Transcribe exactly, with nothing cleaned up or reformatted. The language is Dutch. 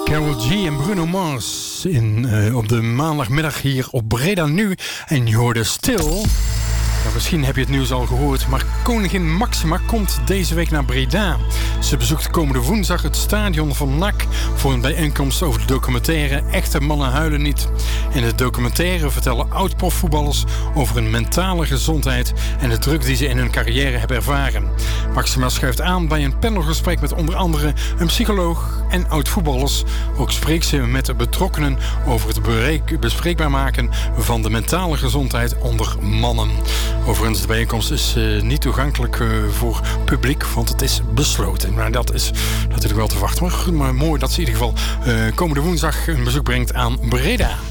Karol G en Bruno Mars in, uh, op de maandagmiddag hier op Breda Nu. En je hoorde stil. Nou, misschien heb je het nieuws al gehoord, maar koningin Maxima komt deze week naar Breda. Ze bezoekt komende woensdag het stadion van N A C voor een bijeenkomst over de documentaire Echte Mannen Huilen Niet. In de documentaire vertellen oud-profvoetballers over hun mentale gezondheid en de druk die ze in hun carrière hebben ervaren. Maxima schuift aan bij een panelgesprek met onder andere een psycholoog en oud-voetballers. Ook spreekt ze met de betrokkenen over het bereik- bespreekbaar maken van de mentale gezondheid onder mannen. Overigens, de bijeenkomst is uh, niet toegankelijk uh, voor publiek, want het is besloten. Maar dat is natuurlijk wel te wachten. Maar, maar mooi dat ze in ieder geval uh, komende woensdag een bezoek brengt aan Breda.